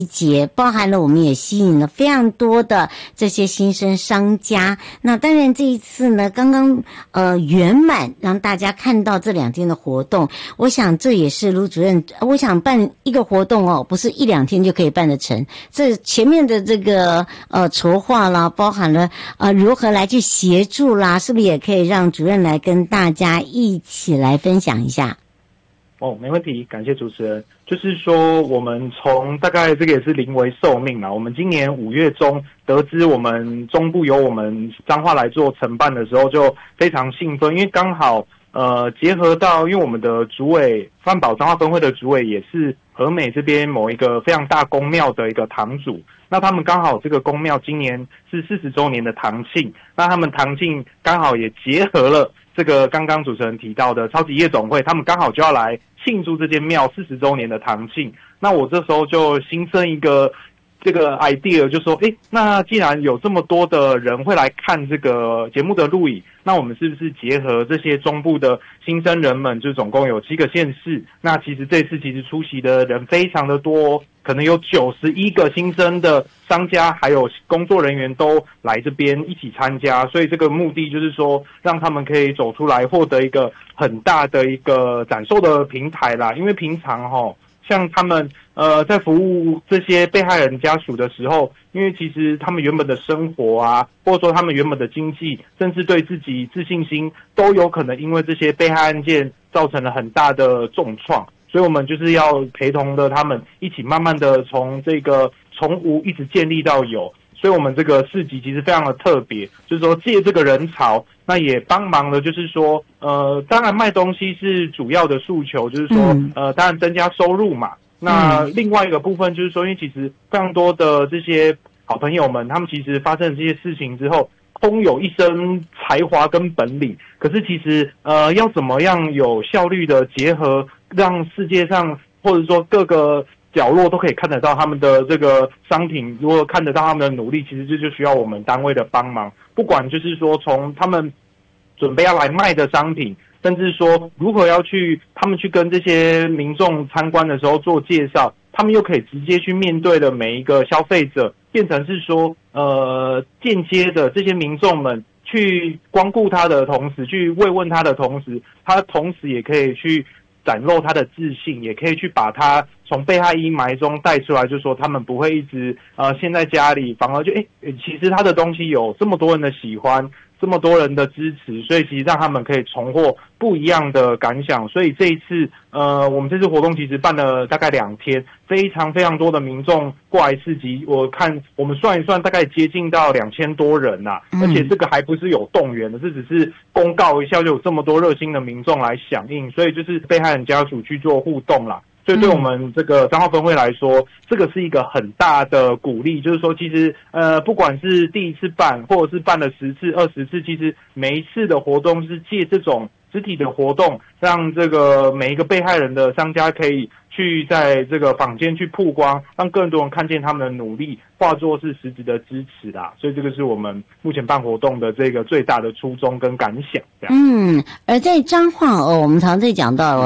节，包含了我们也吸引了非常多的这些新生商家。那当然这一次呢，刚刚圆满让大家看到这2天的活动，我想这也是卢主任，我想办一个活动不是1-2天就可以办得成，这前面的这个筹划啦，包含了如何来去协助啦，是不是也可以让主任来跟大家一起来分享一下？ 没问题，感谢主持人。就是说，我们从大概这个也是临危受命啦。我们今年5月中得知我们中部由我们彰化来做承办的时候，就非常兴奋，因为刚好结合到，因为我们的主委范保彰化分会的主委也是和美这边某一个非常大公庙的一个堂主，那他们刚好这个公庙今年是40周年的堂庆，那他们堂庆刚好也结合了这个刚刚主持人提到的超级夜总会，他们刚好就要来庆祝这间庙40周年的堂庆。那我这时候就新生一个这个 idea， 就说那既然有这么多的人会来看这个节目的录影，那我们是不是结合这些中部的新生人们，就总共有7个县市，那其实这次出席的人非常的多，可能有91个新生的商家还有工作人员都来这边一起参加，所以这个目的就是说让他们可以走出来，获得一个很大的一个展售的平台啦。因为平常像他们在服务这些被害人家属的时候，因为其实他们原本的生活啊，或者说他们原本的经济，甚至对自己自信心都有可能因为这些被害案件造成了很大的重创，所以我们就是要陪同的他们一起慢慢的从这个从无一直建立到有。所以我们这个市集其实非常的特别，就是说借这个人潮，那也帮忙了，就是说当然卖东西是主要的诉求，就是说当然增加收入嘛。那另外一个部分就是说，因为其实非常多的这些好朋友们，他们其实发生了这些事情之后，空有一身才华跟本领，可是其实要怎么样有效率的结合，让世界上或者说各个角落都可以看得到他们的这个商品，如果看得到他们的努力，其实这就需要我们单位的帮忙。不管就是说从他们准备要来卖的商品，甚至说如何要他们去跟这些民众参观的时候做介绍，他们又可以直接去面对的每一个消费者，变成是说间接的这些民众们去光顾他的同时，去慰问他的同时，他同时也可以去展露他的自信，也可以去把他从被害阴霾中带出来，就是说他们不会一直陷在家里，反而就其实他的东西有这么多人的喜欢，这么多人的支持，所以其实让他们可以重获不一样的感想。所以这一次我们这次活动其实办了大概2天，非常非常多的民众过来市集，我看我们算一算大概接近到2000多人啦，而且这个还不是有动员的，这只是公告一下就有这么多热心的民众来响应，所以就是被害人家属去做互动啦。所以对我们这个彰化分会来说，这个是一个很大的鼓励，就是说其实不管是第一次办或者是办了10次20次，其实每一次的活动是借这种实体的活动，让这个每一个被害人的商家可以去在这个坊间去曝光，让更多人看见他们的努力，化作是实质的支持啦。所以这个是我们目前办活动的这个最大的初衷跟感想。而在彰化我们常在讲到